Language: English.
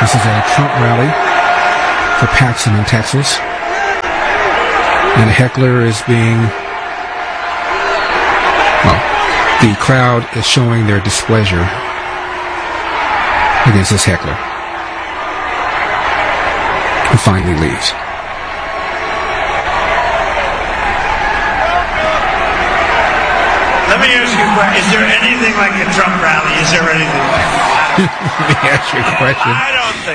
This is a Trump rally for Paxson in Texas. And a heckler is the crowd is showing their displeasure against this heckler, who finally leaves. Let me ask you a question. Is there anything like a Trump rally? Is there anything like that? Let me ask you a question. I don't think